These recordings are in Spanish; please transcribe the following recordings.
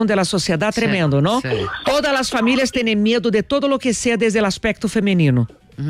de la sociedad tremendo, ¿no? Sí. Todas las familias tienen miedo de todo lo que sea desde el aspecto femenino.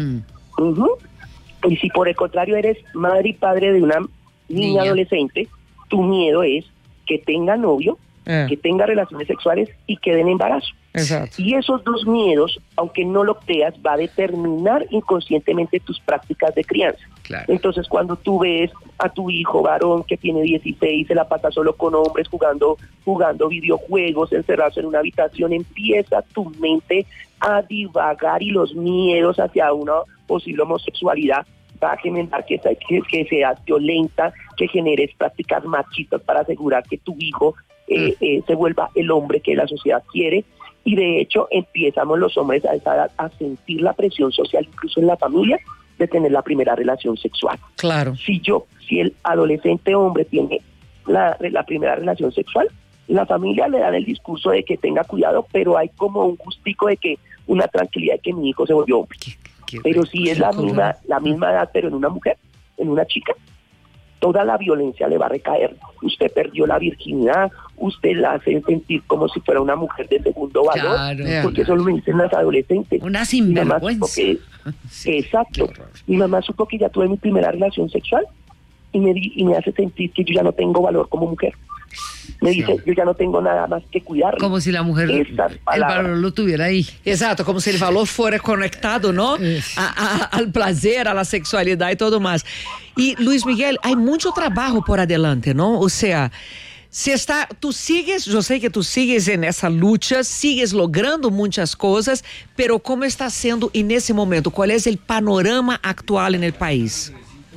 Y si por el contrario eres madre y padre de una niña adolescente, tu miedo es que tenga novio, que tenga relaciones sexuales y que den embarazo. Exacto. Y esos dos miedos, aunque no lo creas, va a determinar inconscientemente tus prácticas de crianza. Claro. Entonces, cuando tú ves a tu hijo varón que tiene 16, se la pasa solo con hombres, jugando videojuegos, encerrados en una habitación, empieza tu mente a divagar y los miedos hacia una posible homosexualidad va a generar que seas violenta, que generes prácticas machistas para asegurar que tu hijo se vuelva el hombre que la sociedad quiere. Y de hecho empezamos los hombres a esa edad a sentir la presión social, incluso en la familia, de tener la primera relación sexual. Claro. Si el adolescente hombre tiene la primera relación sexual, la familia le dan el discurso de que tenga cuidado, pero hay como un gustico de que una tranquilidad de que mi hijo se volvió hombre. Pero si es la misma edad, pero en una mujer, en una chica, toda la violencia le va a recaer. Usted perdió la virginidad, usted la hace sentir como si fuera una mujer de segundo valor, porque eso lo dicen las adolescentes. Una sinvergüenza. Exacto. Mi mamá supo que ya tuve mi primera relación sexual y me hace sentir que yo ya no tengo valor como mujer. Me dice, yo ya no tengo nada más que cuidar. Como si la mujer el valor lo tuviera ahí. Exacto, como si el valor fuera conectado, ¿no? Al placer, a la sexualidad y todo más. Y Luis Miguel, hay mucho trabajo por adelante, ¿no? O sea, tú sigues, yo sé que tú sigues en esa lucha, sigues logrando muchas cosas, pero ¿cómo está siendo en ese momento? ¿Cuál es el panorama actual en el país?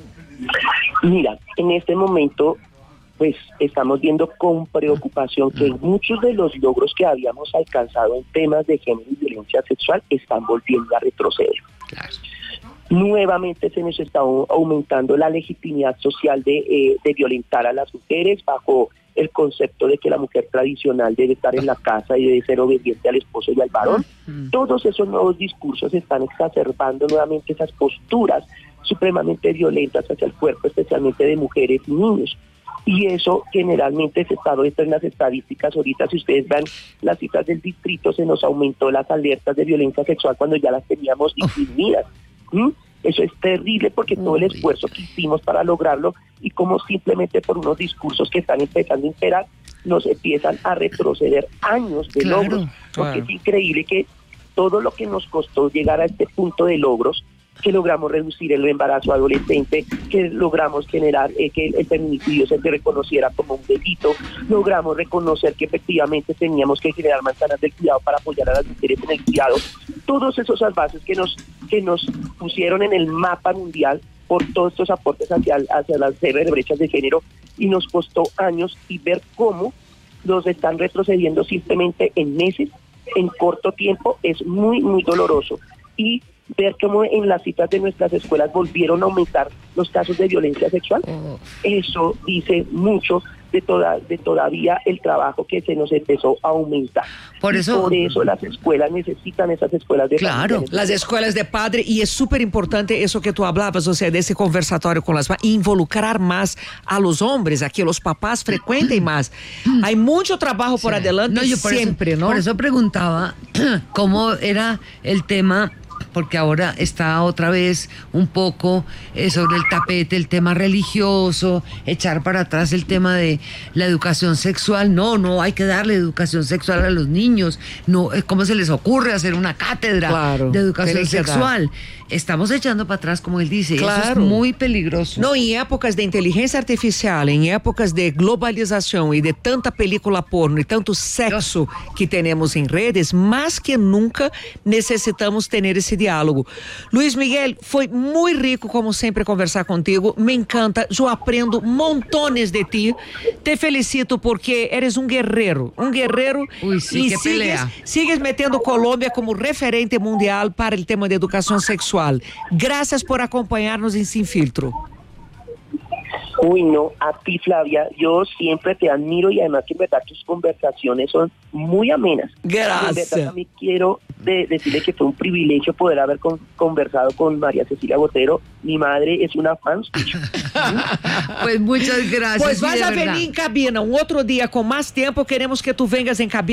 Mira, en este momento pues estamos viendo con preocupación que muchos de los logros que habíamos alcanzado en temas de género y violencia sexual están volviendo a retroceder. Claro. Nuevamente se nos está aumentando la legitimidad social de violentar a las mujeres bajo el concepto de que la mujer tradicional debe estar en la casa y debe ser obediente al esposo y al varón. Todos esos nuevos discursos están exacerbando nuevamente esas posturas supremamente violentas hacia el cuerpo, especialmente de mujeres y niños. Y eso generalmente se está viendo en las estadísticas. Ahorita, si ustedes ven las cifras del distrito, se nos aumentó las alertas de violencia sexual cuando ya las teníamos disminuidas. Eso es terrible porque todo el esfuerzo que hicimos para lograrlo y como simplemente por unos discursos que están empezando a imperar, nos empiezan a retroceder años de logros. Porque es increíble que todo lo que nos costó llegar a este punto de logros, que logramos reducir el embarazo adolescente, que logramos generar que el feminicidio se reconociera como un delito, logramos reconocer que efectivamente teníamos que generar manzanas del cuidado para apoyar a las mujeres en el cuidado. Todos esos avances que nos pusieron en el mapa mundial por todos estos aportes hacia las brechas de género, y nos costó años, y ver cómo los están retrocediendo simplemente en meses, en corto tiempo, es muy, muy doloroso. Y ver cómo en las citas de nuestras escuelas volvieron a aumentar los casos de violencia sexual, eso dice mucho de todavía el trabajo que se nos empezó a aumentar. Por eso las escuelas necesitan esas escuelas de Claro, las escuelas de padre, y es súper importante eso que tú hablabas, o sea, de ese conversatorio con las mamás, involucrar más a los hombres, a que los papás frecuenten más. Hay mucho trabajo por adelante, siempre, ¿no? Por eso preguntaba cómo era el tema, porque ahora está otra vez un poco sobre el tapete el tema religioso, echar para atrás el tema de la educación sexual. No hay que darle educación sexual a los niños. No, ¿cómo se les ocurre hacer una cátedra de educación sexual? Estamos echando para atrás, como él dice, eso es muy peligroso. No, en épocas de inteligencia artificial, en épocas de globalización y de tanta película porno y tanto sexo que tenemos en redes, más que nunca necesitamos tener ese diálogo. Luis Miguel, foi muy rico como siempre conversar contigo, me encanta, yo aprendo montones de ti, te felicito porque eres un guerrero Uy, sí, y sigues metiendo Colombia como referente mundial para el tema de educación sexual. Gracias por acompañarnos en Sin Filtro. Uy, no, a ti, Flavia, yo siempre te admiro, y además que en verdad tus conversaciones son muy amenas. Gracias. En verdad también quiero decirle que fue un privilegio poder haber conversado con María Cecilia Botero. Mi madre es una fan suya. Pues muchas gracias. Pues sí, vas de a verdad. venir en cabina un otro día con más tiempo. Queremos que tú vengas en cabina.